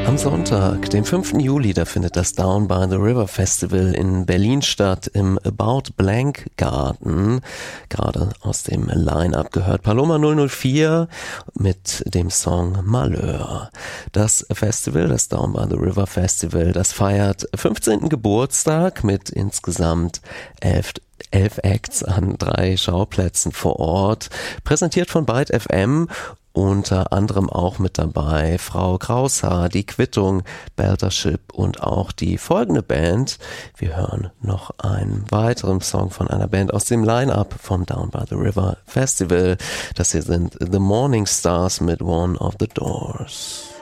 Am Sonntag, den 5. Juli, da findet das Down by the River Festival in Berlin statt, im About Blank Garden. Gerade aus dem Line-Up gehört Paloma 004 mit dem Song Malheur. Das Festival, das Down by the River Festival, das feiert 15. Geburtstag mit insgesamt 11 Acts an 3 Schauplätzen vor Ort, präsentiert von Byte FM. Unter anderem auch mit dabei Frau Kraushaar, die Quittung, Beltership und auch die folgende Band. Wir hören noch einen weiteren Song von einer Band aus dem Line-Up vom Down by the River Festival. Das hier sind The Morning Stars mit One of the Doors.